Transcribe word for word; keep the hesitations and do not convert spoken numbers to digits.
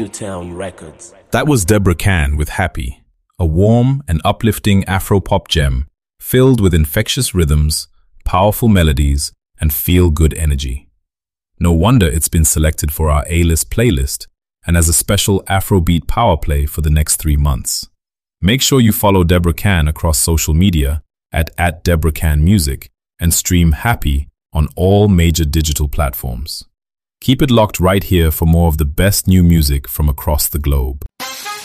Newtown Records. That was Deborah Can with Happy, a warm and uplifting Afro-pop gem filled with infectious rhythms, powerful melodies, and feel-good energy. No wonder it's been selected for our A-list playlist and as a special Afrobeat power play for the next three months. Make sure you follow Deborah Can across social media at, at Deborah Can Music and stream Happy on all major digital platforms. Keep it locked right here for more of the best new music from across the globe.